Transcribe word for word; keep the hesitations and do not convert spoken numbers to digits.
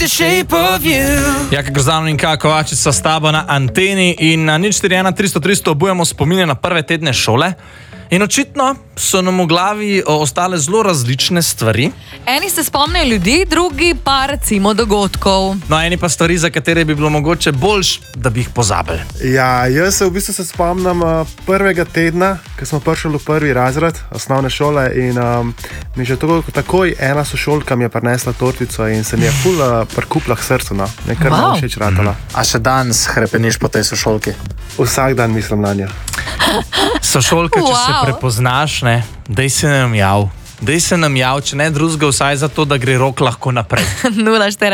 Jaka Grozano in Kaja Kovačič sta s tabo na anteni in na nič štiri ena tristo tristo obujamo spominje na prve tedne šole. In očitno so nam v glavi ostale zelo različne stvari. Eni se spomnijo ljudi, drugi pa recimo dogodkov. No, eni pa stvari, za katere bi bilo mogoče boljš, da bi jih pozabili. Ja, jaz se v bistvu se spomnim uh, prvega tedna, ko smo prišli v prvi razred osnovne šole in um, mi že tako, takoj ena sošolka mi je prinesla tortico in se mi je ful uh, prikupla k srcu, no. Nekaj wow. Všeč ratala. A še danes hrepeniš po tej sošolki? Vsak dan mislim na njo. Sošolka, če Wow. se prepoznaš, ne, daj se nam jav. Daj se nam jav, če ne drugega, vsaj zato, da gre rok lahko naprej. nula štiri